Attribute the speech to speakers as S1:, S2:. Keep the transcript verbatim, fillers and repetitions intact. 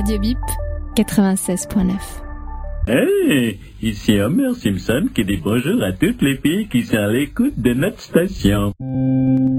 S1: Radio Bip quatre-vingt-seize point neuf.
S2: Hey, ici Homer Simpson qui dit bonjour à toutes les filles qui sont à l'écoute de notre station.